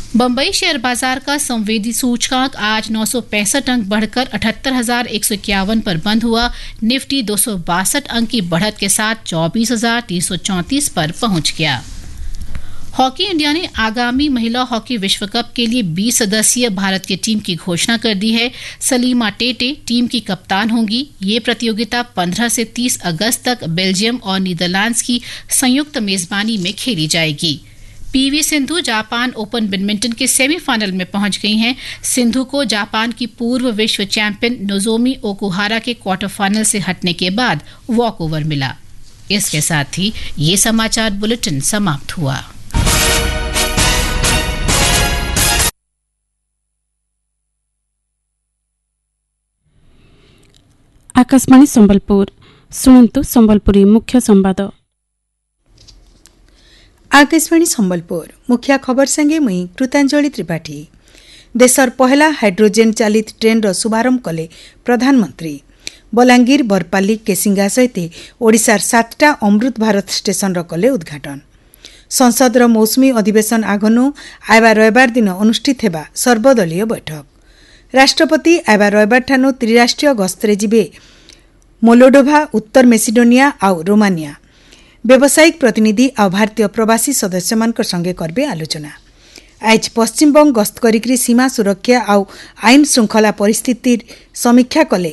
Bombay share बाजार का संवेदी सूचकांक आज 965 अंक बढ़कर 78,151 पर बंद हुआ। निफ्टी 262 अंक की बढ़त के साथ 24,334 पर पहुंच गया। हॉकी इंडिया ने आगामी महिला हॉकी विश्व कप के लिए 20 सदस्यीय भारत की टीम की घोषणा कर दी है। सलीमा टेटे टीम की कप्तान होंगी। ये प्रतियोगिता 15 से 30 अगस्त तक बेल्जियम और नीदरलैंड्स की संयुक्त मेजबानी में खेली जाएगी। PV Sindhu Japan open badminton के सेमीफाइनल में पहुंच गई हैं। सिंधु को जापान की पूर्व विश्व चैंपियन नोजोमी ओकुहारा के क्वार्टर फाइनल से हटने के बाद वॉकओवर मिला। इसके साथ ही ये समाचार बुलेटिन समाप्त हुआ। आकाशवाणी संबलपुर शुणु संबलपुरी मुख्य संवाद। आकाशवाणी संबलपुर मुख्य खबर संगे मुई कृतांजलि त्रिपाठी। देशर पहला हाइड्रोजेन चालित ट्रेन रो शुभारंभ कले प्रधानमंत्री। बलांगीर बरपाली केसिंगा सहित ओडिशार 7टा अमृत भारत स्टेशन रो कले उद्घाटन। संसद रो मौसुमी अधिवेशन आगनु आयबा रविवार दिन अनुष्ठित हेबा सर्वदलीय बैठक। राष्ट्रपति आयबा रविवार ठानु त्रिराष्ट्रीय गस्तरे जिबे मोल्डोभा, उत्तर मेसिडोनिया आउ रोमानिया। व्यावसायिक प्रतिनिधि आ भारतीय प्रवासी सदस्य मान संगे करबे आलोचना। आज पश्चिमबंग गस्त करी सीमा सुरक्षा आउ आईन श्रृंखला परिस्थिति समीक्षा कले।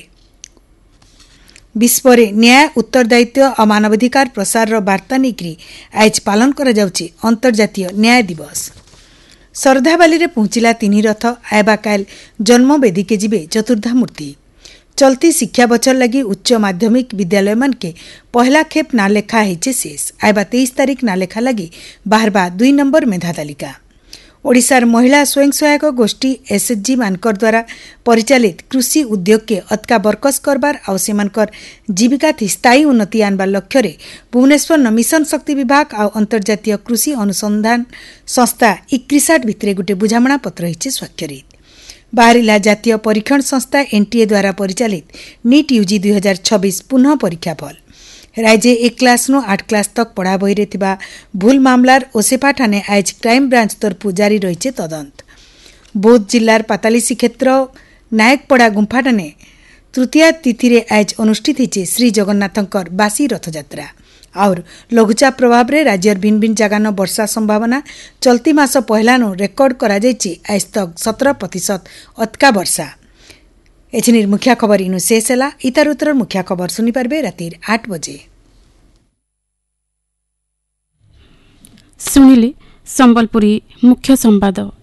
विश्व न्याय उत्तरदायित्व और मानवाधिकार प्रसार वार्ता नहीं आज पालन करा जाउछि अंतर्जातीय न्याय दिवस। सरधाबाली रे पहुंचिला 3 रथ आयबा काल जन्मवेदी के जिबे चतुर्धा मूर्ति। चलती शिक्षा बचर लगी उच्च माध्यमिक विद्यालय मन के पहला खेप ना लेखा है शेष। आयबा 23 तारीख ना लेखा लगी बाहरबा 2 नंबर मेधा तालिका। ओडिशार महिला स्वयं सहायक गोष्ठी एसएचजी मानकर द्वारा परिचालित कृषि उद्योग के अतका बरकस करबार आउ सेमानकर जीविका थी स्थायी उन्नति आनबार लक्ष्य रे भुवनेश्वर मिशन शक्ति विभाग आउ अंतर्जातीय कृषि अनुसंधान संस्था इक्रिसाट भितरे गुटे बुझामणा पत्र हिचे स्वाक्षरित। बाहरिला जातीय परीक्षण संस्था एनटीए द्वारा परिचालित नीट यूजी 2026 पुनः परीक्षा फल। राज्य 1 क्लास नु 8 क्लास तक पढ़ा बही रे थिबा भूल मामलार ओसेपा ठाने आज क्राइम ब्रांच तरफु जारी रहिছে तदंत। बौद्ध जिल्लार पाताली श्रीक्षेत्र नायकपड़ा गुंफा ठाने तृतीया तिथि रे आज अनुष्ठित हिचे श्री जगन्नाथंकर बासी रथयात्रा। और लघुचाप प्रभाव रे राज्यर भिन्न भिन्न जगह न वर्षा संभावना। चलती मास पहला नु रेकर्ड करा जायछि आज तक 17% अतका वर्षा। एछिनिर मुख्य खबर इनु शेष होला। इतर उत्तर मुख्य खबर सुनि पारबे रातिर 8 बजे। सुनिले संबलपुरी मुख्य संवाद।